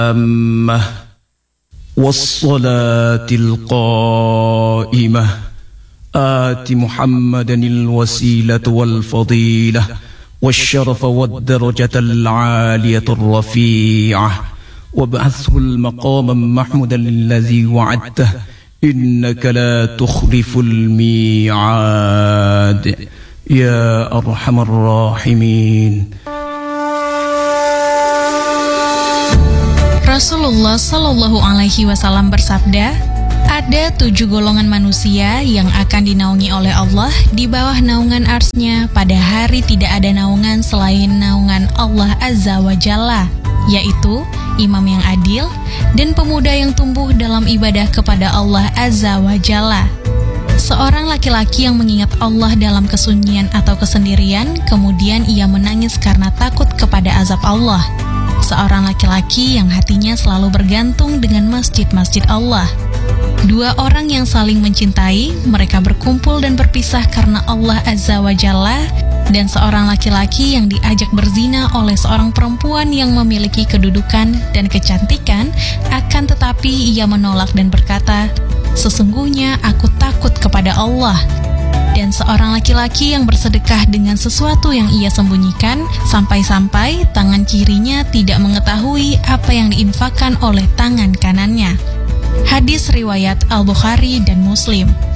التامة والصلاة القائمة آت محمدا الوسيلة والفضيلة والشرف والدرجة العالية الرفيعة وابعثه المقام محمودا الذي وعدته إنك لا تخلف الميعاد يا أرحم الراحمين. Rasulullah Shallallahu Alaihi Wasallam bersabda, ada 7 golongan manusia yang akan dinaungi oleh Allah di bawah naungan arsy-Nya pada hari tidak ada naungan selain naungan Allah Azza wa Jalla, yaitu imam yang adil dan pemuda yang tumbuh dalam ibadah kepada Allah Azza wa Jalla. Seorang laki-laki yang mengingat Allah dalam kesunyian atau kesendirian, kemudian ia menangis karena takut kepada azab Allah. Seorang laki-laki yang hatinya selalu bergantung dengan masjid-masjid Allah. 2 orang yang saling mencintai, mereka berkumpul dan berpisah karena Allah Azza wa Jalla. Dan seorang laki-laki yang diajak berzina oleh seorang perempuan yang memiliki kedudukan dan kecantikan, akan tetapi ia menolak dan berkata, sesungguhnya aku takut kepada Allah. Dan seorang laki-laki yang bersedekah dengan sesuatu yang ia sembunyikan, sampai-sampai tangan kirinya tidak mengetahui apa yang diinfakkan oleh tangan kanannya. Hadis riwayat Al-Bukhari dan Muslim.